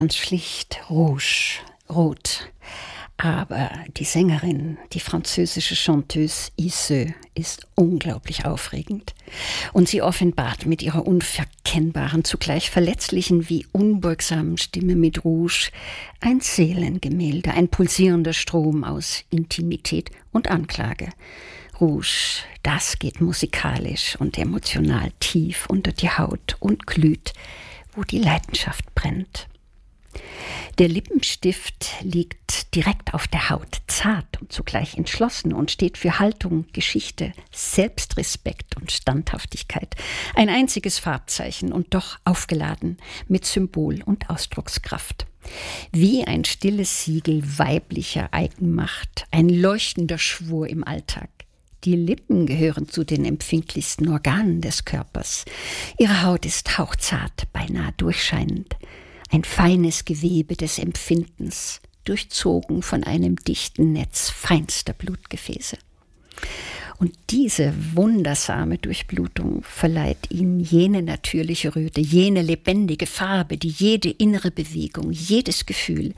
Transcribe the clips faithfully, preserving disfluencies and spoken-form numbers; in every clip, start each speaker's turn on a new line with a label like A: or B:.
A: Ganz schlicht Rouge, rot. Aber die Sängerin, die französische Chanteuse Isseux, ist unglaublich aufregend. Und sie offenbart mit ihrer unverkennbaren, zugleich verletzlichen wie unbeugsamen Stimme mit Rouge ein Seelengemälde, ein pulsierender Strom aus Intimität und Anklage. Rouge, das geht musikalisch und emotional tief unter die Haut und glüht, wo die Leidenschaft brennt. Der Lippenstift liegt direkt auf der Haut, zart und zugleich entschlossen und steht für Haltung, Geschichte, Selbstrespekt und Standhaftigkeit. Ein einziges Farbzeichen und doch aufgeladen mit Symbol und Ausdruckskraft. Wie ein stilles Siegel weiblicher Eigenmacht, ein leuchtender Schwur im Alltag. Die Lippen gehören zu den empfindlichsten Organen des Körpers. Ihre Haut ist hauchzart, beinahe durchscheinend. Ein feines Gewebe des Empfindens, durchzogen von einem dichten Netz feinster Blutgefäße. Und diese wundersame Durchblutung verleiht ihnen jene natürliche Röte, jene lebendige Farbe, die jede innere Bewegung, jedes Gefühl,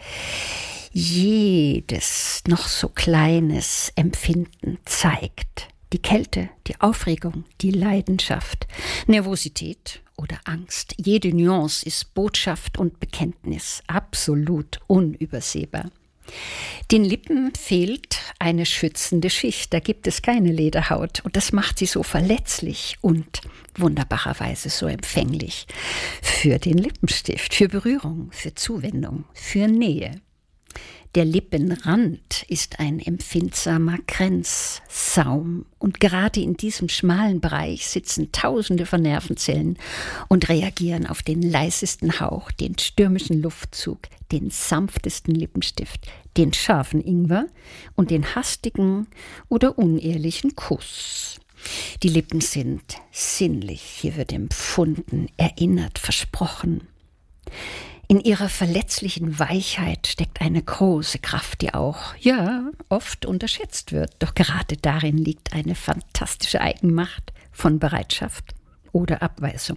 A: jedes noch so kleines Empfinden zeigt. Die Kälte, die Aufregung, die Leidenschaft, Nervosität oder Angst. Jede Nuance ist Botschaft und Bekenntnis, absolut unübersehbar. Den Lippen fehlt eine schützende Schicht, da gibt es keine Lederhaut und das macht sie so verletzlich und wunderbarerweise so empfänglich für den Lippenstift, für Berührung, für Zuwendung, für Nähe. Der Lippenrand ist ein empfindsamer Grenzsaum und gerade in diesem schmalen Bereich sitzen Tausende von Nervenzellen und reagieren auf den leisesten Hauch, den stürmischen Luftzug, den sanftesten Lippenstift, den scharfen Ingwer und den hastigen oder unehrlichen Kuss. Die Lippen sind sinnlich, hier wird empfunden, erinnert, versprochen. In ihrer verletzlichen Weichheit steckt eine große Kraft, die auch, ja, oft unterschätzt wird. Doch gerade darin liegt eine fantastische Eigenmacht von Bereitschaft oder Abweisung.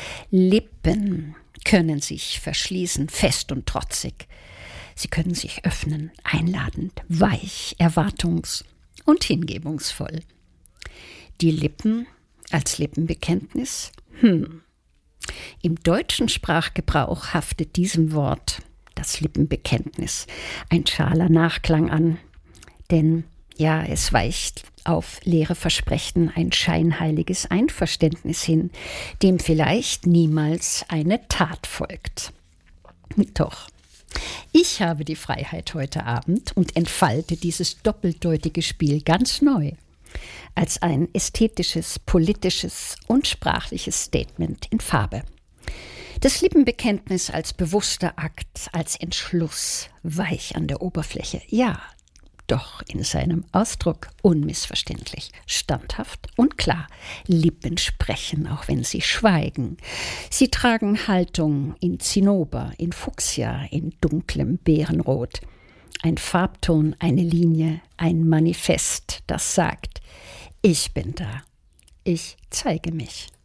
A: Lippen können sich verschließen, fest und trotzig. Sie können sich öffnen, einladend, weich, erwartungs- und hingebungsvoll. Die Lippen als Lippenbekenntnis? Hm. Im deutschen Sprachgebrauch haftet diesem Wort, das Lippenbekenntnis, ein schaler Nachklang an. Denn ja, es weicht auf leere Versprechen, ein scheinheiliges Einverständnis hin, dem vielleicht niemals eine Tat folgt. Doch, ich habe die Freiheit heute Abend und entfalte dieses doppeldeutige Spiel ganz neu. Als ein ästhetisches, politisches und sprachliches Statement in Farbe. Das Lippenbekenntnis als bewusster Akt, als Entschluss, weich an der Oberfläche, ja, doch in seinem Ausdruck unmissverständlich, standhaft und klar. Lippen sprechen, auch wenn sie schweigen. Sie tragen Haltung in Zinnober, in Fuchsia, in dunklem Beerenrot. Ein Farbton, eine Linie, ein Manifest, das sagt, ich bin da, ich zeige mich.